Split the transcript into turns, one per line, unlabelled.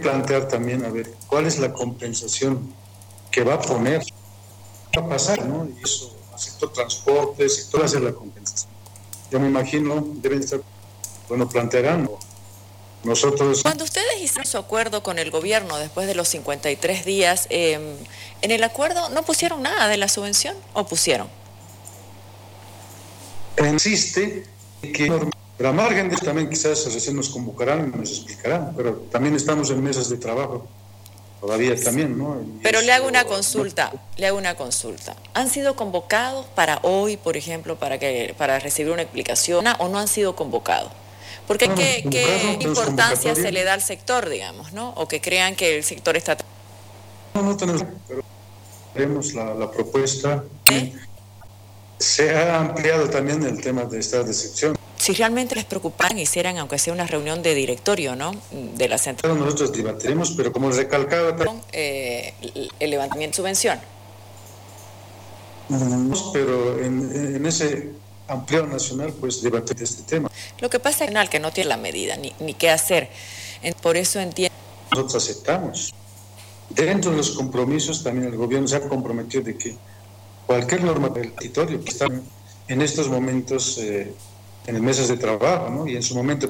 plantear también, a ver, cuál es la compensación que va a poner, va a pasar, ¿no? Y eso, al sector transporte, sector va a ser la compensación. Yo me imagino, deben estar, bueno, plantearán, ¿no? Nosotros...
Cuando ustedes hicieron su acuerdo con el gobierno después de los 53 días, ¿en el acuerdo no pusieron nada de la subvención o pusieron?
Insiste que, pero a margen de también quizás recién nos convocarán y nos explicarán, pero también estamos en mesas de trabajo, todavía también, ¿no?
Pero le hago una consulta, ¿Han sido convocados para hoy, por ejemplo, para recibir una explicación o no han sido convocados? Porque ¿qué importancia se le da al sector, digamos, ¿no? O que crean que el sector está...
No tenemos, pero tenemos la propuesta.
¿Eh?
Se ha ampliado también el tema de esta decepción.
Si realmente les preocuparan, hicieran, aunque sea una reunión de directorio, ¿no? De la central.
Nosotros debatiremos, pero como recalcaba...
el levantamiento de subvención.
Pero en ese ampliado nacional, pues debatir este tema.
Lo que pasa es que no tiene la medida, ni qué hacer. Por eso entiendo.
Nosotros aceptamos. Dentro de los compromisos, también el gobierno se ha comprometido de que cualquier norma del territorio que está en estos momentos en mesas de trabajo, ¿no? Y en su momento